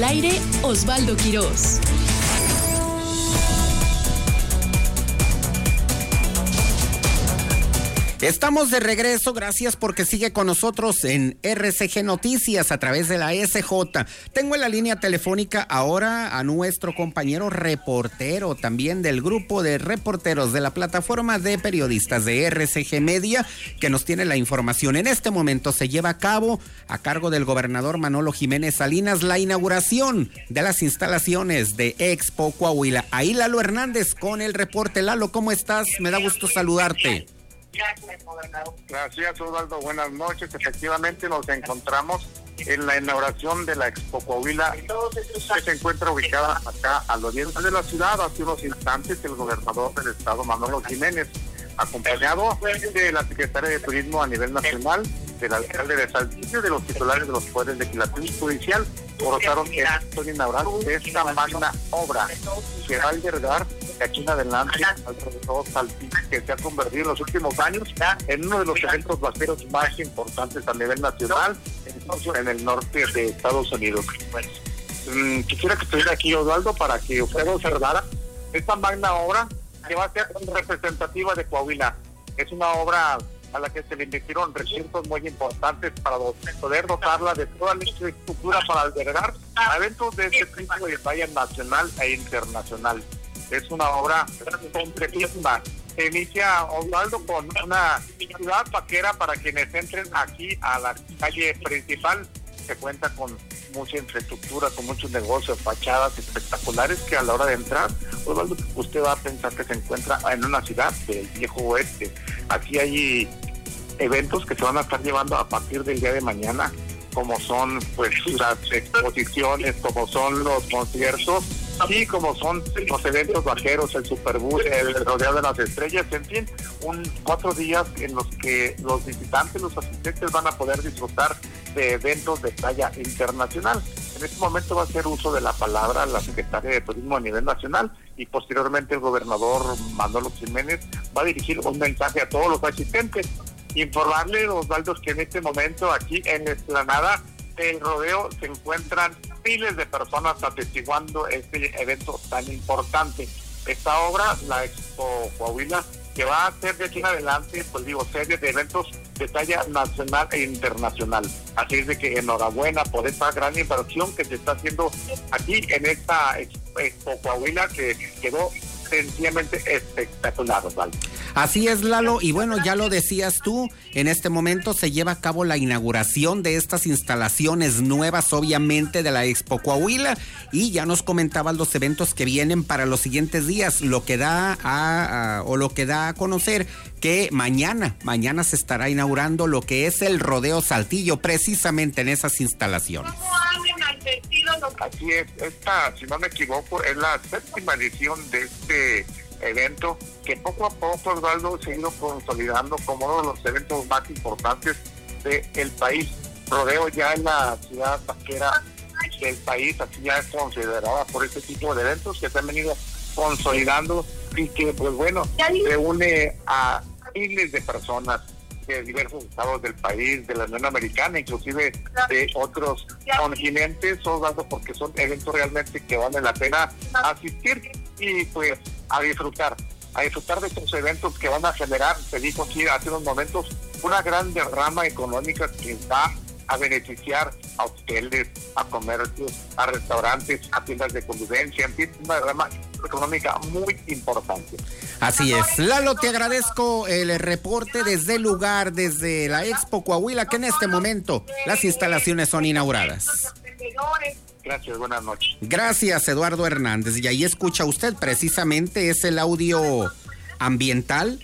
aire, Osvaldo Quirós. Estamos de regreso, gracias porque sigue con nosotros en RCG Noticias a través de la SJ. Tengo en la línea telefónica ahora a nuestro compañero reportero, también del grupo de reporteros de la plataforma de periodistas de RCG Media, que nos tiene la información. En este momento se lleva a cabo, a cargo del gobernador Manolo Jiménez Salinas, la inauguración de las instalaciones de Expo Coahuila. Ahí Lalo Hernández con el reporte. Lalo, ¿cómo estás? Me da gusto saludarte. Gracias, Osvaldo. Buenas noches. Efectivamente nos encontramos en la inauguración de la Expo Coahuila, que se encuentra ubicada acá al oriente de la ciudad. Hace unos instantes el gobernador del estado, Manolo Jiménez, acompañado de la secretaria de Turismo a nivel nacional, del alcalde de Saltillo, de los titulares de los poderes legislativo y judicial, gozaron el acto inaugural de esta magna obra que va a albergar de aquí en adelante al profesor Saltillo, que se ha convertido en los últimos años en uno de los eventos vaqueros más importantes a nivel nacional, incluso en el norte de Estados Unidos. Quisiera que estuviera aquí, Osvaldo, para que usted observara esta magna obra que va a ser representativa de Coahuila. Es una obra a la que se le invirtieron recursos muy importantes para poder dotarla de toda la infraestructura para albergar eventos de este tipo de talla nacional e internacional. Es una obra completísima. Se inicia, Osvaldo, con una ciudad vaquera para quienes entren aquí a la calle principal. Se cuenta con mucha infraestructura, con muchos negocios, fachadas espectaculares que a la hora de entrar, Osvaldo, usted va a pensar que se encuentra en una ciudad del viejo oeste. Aquí hay eventos que se van a estar llevando a partir del día de mañana, como son pues las exposiciones, como son los conciertos y como son los eventos vaqueros, el Superbús, el Rodeo de las Estrellas, en fin, 4 días en los que los visitantes, los asistentes van a poder disfrutar de eventos de talla internacional. En este momento va a hacer uso de la palabra la secretaria de Turismo a nivel nacional y posteriormente el gobernador Manolo Jiménez va a dirigir un mensaje a todos los asistentes. Informarle, Osvaldo, que en este momento aquí en la explanada del rodeo se encuentran miles de personas atestiguando este evento tan importante. Esta obra, la Expo Coahuila, que va a ser de aquí en adelante, pues digo, serie de eventos de talla nacional e internacional. Así es de que enhorabuena por esta gran inversión que se está haciendo aquí en esta Expo Coahuila, que quedó sencillamente espectacular, Osvaldo. Así es, Lalo, y bueno, ya lo decías tú, en este momento se lleva a cabo la inauguración de estas instalaciones nuevas, obviamente, de la Expo Coahuila, y ya nos comentaban los eventos que vienen para los siguientes días, lo que da a conocer que mañana se estará inaugurando lo que es el Rodeo Saltillo, precisamente en esas instalaciones. Así es, esta, si no me equivoco, es la 7ª edición de este evento que poco a poco, Osvaldo, se ha ido consolidando como uno de los eventos más importantes del país. Rodeo ya es la ciudad vaquera del país, así ya es considerada por este tipo de eventos que se han venido consolidando y que, pues bueno, se une a miles de personas de diversos estados del país, de la Unión Americana, inclusive de otros continentes, Osvaldo, porque son eventos realmente que vale la pena asistir y pues a disfrutar de estos eventos que van a generar, se dijo aquí hace unos momentos, una gran derrama económica que va a beneficiar a hoteles, a comercios, a restaurantes, a tiendas de convivencia, en fin, una derrama económica muy importante. Así es. Lalo, te agradezco el reporte desde el lugar, desde la Expo Coahuila, que en este momento las instalaciones son inauguradas. Gracias, buenas noches. Gracias, Eduardo Hernández. Y ahí escucha usted, precisamente es el audio ambiental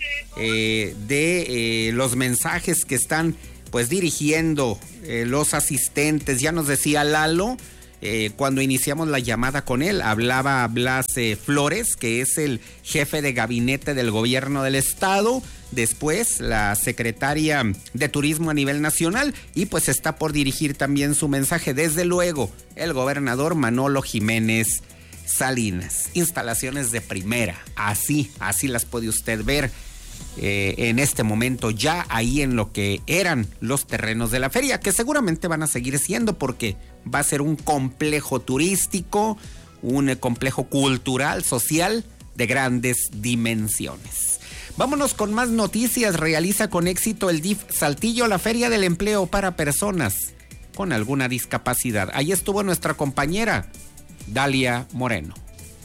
de los mensajes que están pues dirigiendo los asistentes. Ya nos decía Lalo, cuando iniciamos la llamada con él, hablaba Blas Flores, que es el jefe de gabinete del gobierno del estado, después la secretaria de Turismo a nivel nacional, y pues está por dirigir también su mensaje, desde luego, el gobernador Manolo Jiménez Salinas. Instalaciones de primera, así las puede usted ver en este momento ya ahí en lo que eran los terrenos de la feria, que seguramente van a seguir siendo porque va a ser un complejo turístico, un complejo cultural, social de grandes dimensiones. Vámonos con más noticias. Realiza con éxito el DIF Saltillo la Feria del Empleo para personas con alguna discapacidad. Ahí estuvo nuestra compañera Dalia Moreno.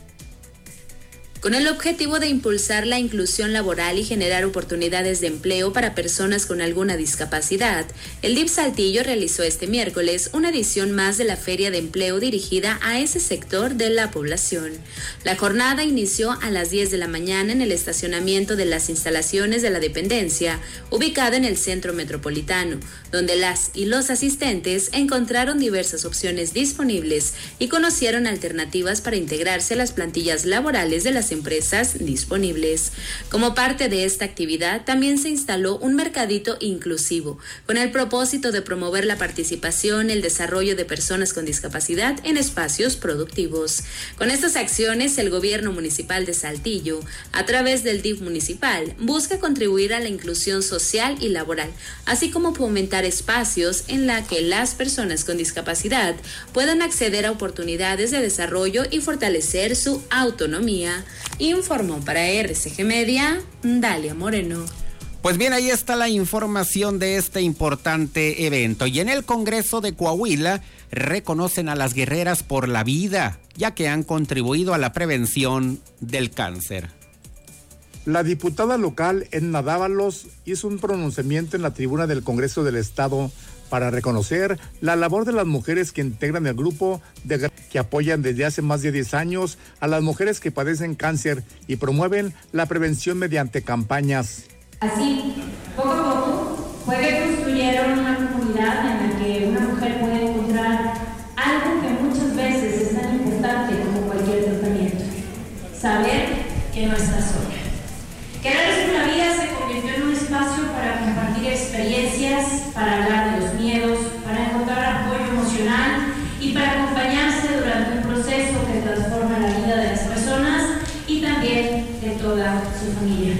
Con el objetivo de impulsar la inclusión laboral y generar oportunidades de empleo para personas con alguna discapacidad, el DIF Saltillo realizó este miércoles una edición más de la Feria de Empleo dirigida a ese sector de la población. La jornada inició a las 10 de la mañana en el estacionamiento de las instalaciones de la dependencia, ubicada en el centro metropolitano, donde las y los asistentes encontraron diversas opciones disponibles y conocieron alternativas para integrarse a las plantillas laborales de las empresas disponibles. Como parte de esta actividad, también se instaló un mercadito inclusivo, con el propósito de promover la participación y el desarrollo de personas con discapacidad en espacios productivos. Con estas acciones, el gobierno municipal de Saltillo, a través del DIF municipal, busca contribuir a la inclusión social y laboral, así como fomentar espacios en la que las personas con discapacidad puedan acceder a oportunidades de desarrollo y fortalecer su autonomía. Informó para RCG Media, Dalia Moreno. Pues bien, ahí está la información de este importante evento. Y en el Congreso de Coahuila reconocen a las guerreras por la vida, ya que han contribuido a la prevención del cáncer. La diputada local Edna Dávalos hizo un pronunciamiento en la tribuna del Congreso del Estado para reconocer la labor de las mujeres que integran el grupo que apoyan desde hace más de 10 años a las mujeres que padecen cáncer y promueven la prevención mediante campañas. Así, poco a poco, fue que construyeron una comunidad en la que una mujer puede encontrar algo que muchas veces es tan importante como cualquier tratamiento: saber que no está sola. Querer por la vida se convirtió en un espacio para compartir experiencias, para hablar de los miedos, para encontrar apoyo emocional y para acompañarse durante un proceso que transforma la vida de las personas y también de toda su familia.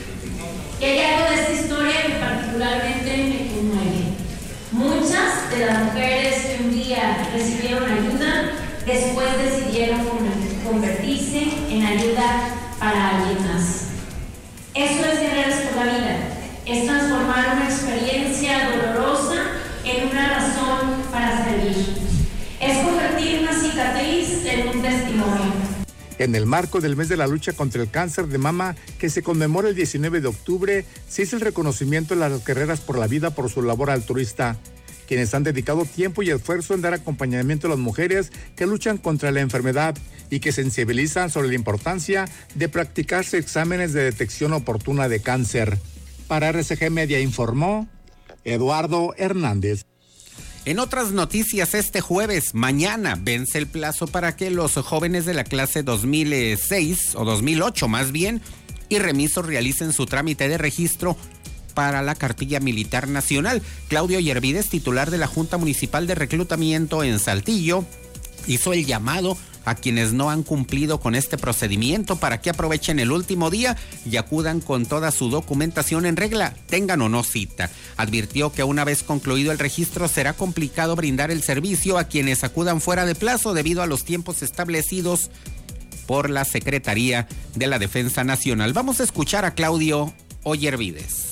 Y hay algo de esta historia que particularmente me conmueve. Muchas de las mujeres que un día recibieron ayuda, después decidieron convertirse en ayuda para alguien más. Eso es Guerreras por la Vida, es transformar una experiencia dolorosa en una razón para servir. Es convertir una cicatriz en un testimonio. En el marco del mes de la lucha contra el cáncer de mama, que se conmemora el 19 de octubre, se hizo el reconocimiento de las Guerreras por la Vida por su labor altruista, quienes han dedicado tiempo y esfuerzo en dar acompañamiento a las mujeres que luchan contra la enfermedad y que sensibilizan sobre la importancia de practicarse exámenes de detección oportuna de cáncer. Para RCG Media informó Eduardo Hernández. En otras noticias, este jueves, mañana, vence el plazo para que los jóvenes de la clase 2006 o 2008 más bien y remisos realicen su trámite de registro para la cartilla militar nacional. Claudio Yervides, titular de la Junta Municipal de Reclutamiento en Saltillo, hizo el llamado a quienes no han cumplido con este procedimiento para que aprovechen el último día y acudan con toda su documentación en regla, tengan o no cita. Advirtió que una vez concluido el registro será complicado brindar el servicio a quienes acudan fuera de plazo debido a los tiempos establecidos por la Secretaría de la Defensa Nacional. Vamos a escuchar a Claudio Oyervides.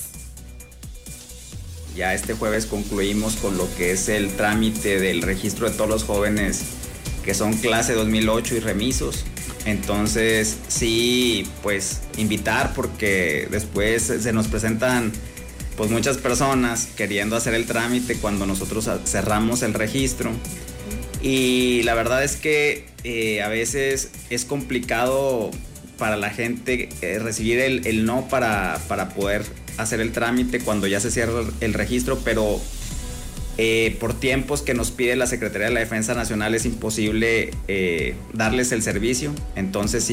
Ya este jueves concluimos con lo que es el trámite del registro de todos los jóvenes que son clase 2008 y remisos. Entonces sí, pues invitar, porque después se nos presentan pues muchas personas queriendo hacer el trámite cuando nosotros cerramos el registro. Y la verdad es que a veces es complicado para la gente recibir el no para poder hacer el trámite cuando ya se cierra el registro, pero por tiempos que nos pide la Secretaría de la Defensa Nacional es imposible darles el servicio. Entonces sí